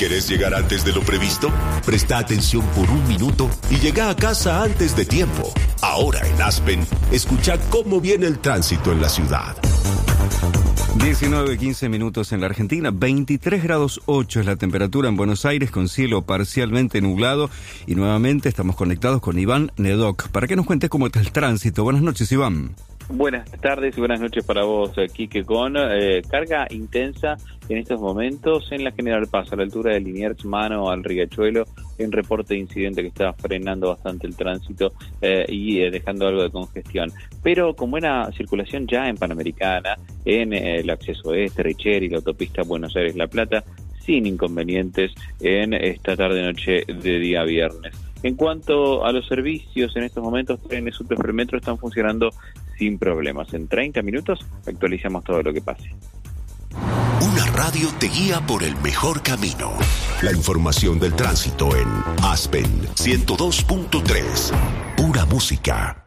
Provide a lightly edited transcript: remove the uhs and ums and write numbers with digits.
¿Querés llegar antes de lo previsto? Presta atención por un minuto y llega a casa antes de tiempo. Ahora en Aspen, escucha cómo viene el tránsito en la ciudad. 19:15 minutos en la Argentina, 23 grados 8 es la temperatura en Buenos Aires con cielo parcialmente nublado y nuevamente estamos conectados con Iván Nedoc para que nos cuentes cómo está el tránsito. Buenas noches, Iván. Buenas tardes y buenas noches para vos, Quique, con carga intensa en estos momentos en la General Paz, a la altura de Liniers, mano al Riachuelo, en reporte de incidente que está frenando bastante el tránsito y dejando algo de congestión. Pero con buena circulación ya en Panamericana, en el acceso este, Richeri, la autopista Buenos Aires-La Plata, sin inconvenientes en esta tarde-noche de día viernes. En cuanto a los servicios, en estos momentos trenes Subte Premetro están funcionando sin problemas. En 30 minutos actualizamos todo lo que pase. Una radio te guía por el mejor camino. La información del tránsito en Aspen 102.3. Pura música.